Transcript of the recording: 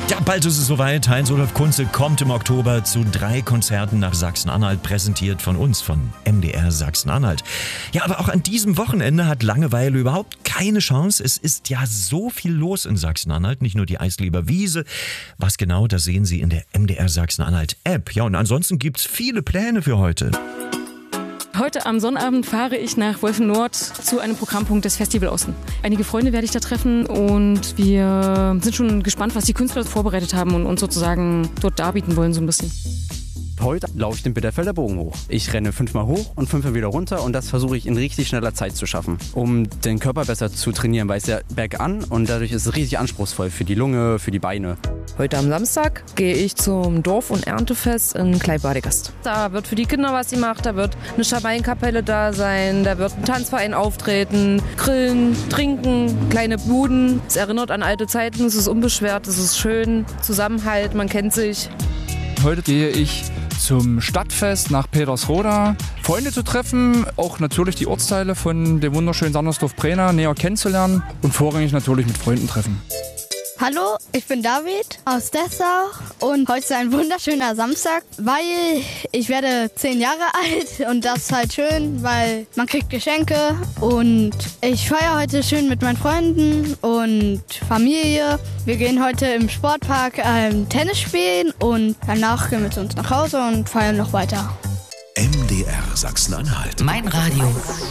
Ja, bald ist es soweit. Heinz-Olaf Kunze kommt im Oktober zu 3 Konzerten nach Sachsen-Anhalt, präsentiert von uns, von MDR Sachsen-Anhalt. Ja, aber auch an diesem Wochenende hat Langeweile überhaupt keine Chance. Es ist ja so viel los in Sachsen-Anhalt, nicht nur die Eislieber Wiese. Was genau, das sehen Sie in der MDR Sachsen-Anhalt-App. Ja, und ansonsten gibt's viele Pläne für heute. Heute am Sonnabend fahre ich nach Wolfen-Nord zu einem Programmpunkt des Festival Osten. Einige Freunde werde ich da treffen und wir sind schon gespannt, was die Künstler vorbereitet haben und uns sozusagen dort darbieten wollen so ein bisschen. Heute laufe ich den Bitterfelder Bogen hoch. Ich renne 5-mal hoch und 5-mal wieder runter und das versuche ich in richtig schneller Zeit zu schaffen, um den Körper besser zu trainieren, weil es ja bergan und dadurch ist es richtig anspruchsvoll für die Lunge, für die Beine. Heute am Samstag gehe ich zum Dorf- und Erntefest in Kleinbadegast. Da wird für die Kinder was gemacht, da wird eine Schabeinkapelle da sein, da wird ein Tanzverein auftreten, grillen, trinken, kleine Buden. Es erinnert an alte Zeiten, es ist unbeschwert, es ist schön, Zusammenhalt, man kennt sich. Heute gehe ich zum Stadtfest nach Petersroda, Freunde zu treffen, auch natürlich die Ortsteile von dem wunderschönen Sandersdorf-Brenna näher kennenzulernen und vorrangig natürlich mit Freunden treffen. Hallo, ich bin David aus Dessau und heute ist ein wunderschöner Samstag, weil ich werde 10 Jahre alt und das ist halt schön, weil man kriegt Geschenke und ich feiere heute schön mit meinen Freunden und Familie. Wir gehen heute im Sportpark Tennis spielen und danach gehen wir zu uns nach Hause und feiern noch weiter. MDR Sachsen-Anhalt. Mein Radio.